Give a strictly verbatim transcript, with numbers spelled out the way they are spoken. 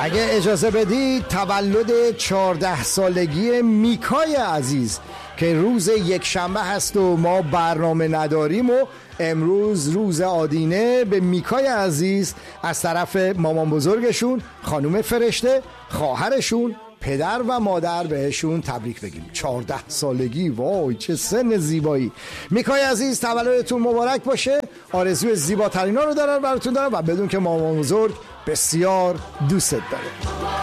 اگه اجازه بدید تولد چهارده سالگی میکای عزیز که روز یک شنبه هست و ما برنامه نداریم و امروز روز آدینه به میکای عزیز از طرف مامان بزرگشون خانم فرشته، خواهرشون، پدر و مادر بهشون تبریک بگیم. چهارده سالگی، وای چه سن زیبایی. میکای عزیز تولدتون مبارک باشه. آرزوی زیباترینا رو دارن براتون دارن و بدون که مامان بزرگ بسیار دوست داره.